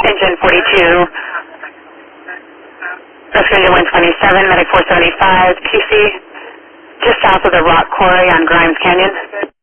Engine 42, rescue engine 127, medic 475, QC, just south of the rock quarry on Grimes Canyon.